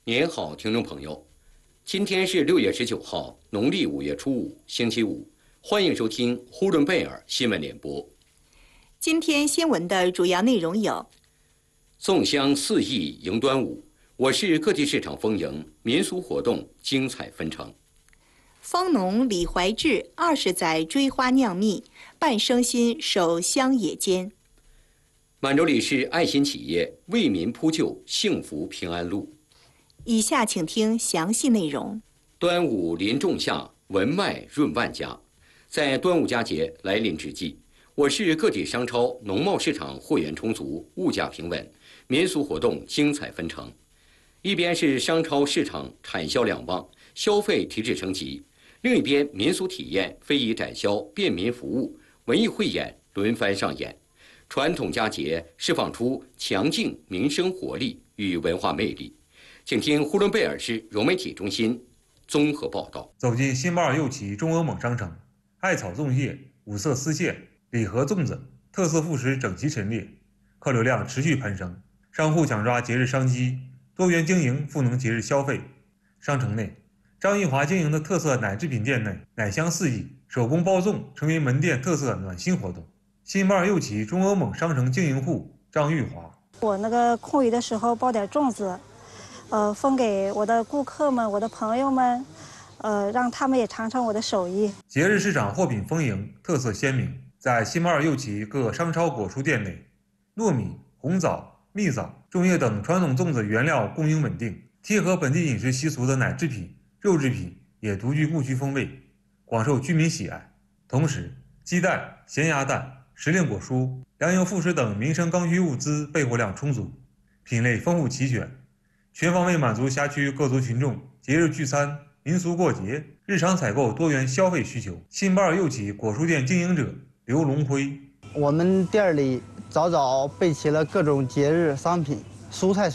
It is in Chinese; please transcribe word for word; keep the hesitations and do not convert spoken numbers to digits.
您好，听众朋友，今天是六月十九号，农历五月初五，星期五，欢迎收听呼伦贝尔新闻联播。 今天新闻的主要内容有： 粽香四溢迎端午，我市各地市场丰盈，民俗活动精彩纷呈。 方农李怀志二十载追花酿蜜，半生心守乡野间。 满洲里市爱心企业为民铺就幸福平安路。 以下请听详细内容。 端午临仲夏，文脉润万家。在端午佳节来临之际，我市各地商超、农贸市场货源充足，物价平稳，民俗活动精彩纷呈。一边是商超市场产销两旺，消费提质升级；另一边民俗体验非遗展销，便民服务，文艺汇演轮番上演。传统佳节释放出强劲民生活力与文化魅力。请听呼伦贝尔市融媒体中心综合报道。 走进新巴尔右旗中欧蒙商城，艾草粽叶、五色丝线、礼盒粽子、特色副食整齐陈列，客流量持续攀升，商户抢抓节日商机，多元经营赋能节日消费。商城内，张玉华经营的特色奶制品店内，奶香四溢，手工包粽成为门店特色暖心活动。新巴尔右旗中欧蒙商城经营户张玉华： 我那个空余的时候包点粽子，呃，分给我的顾客们、我的朋友们，呃，让他们也尝尝我的手艺。 节日市场货品丰盈，特色鲜明。在新巴尔右旗各商超果蔬店内，糯米、红枣、蜜枣、粽叶等传统粽子原料供应稳定，贴合本地饮食习俗的奶制品、肉制品也独具牧区风味，广受居民喜爱。同时，鸡蛋、咸鸭蛋、时令果蔬、粮油副食等民生刚需物资备货量充足，品类丰富齐全，全方位满足辖区各族群众节日聚餐、民俗过节、日常采购多元消费需求。新巴尔右旗果蔬店经营者刘龙辉： 我们店里早早备齐了各种节日商品，蔬菜水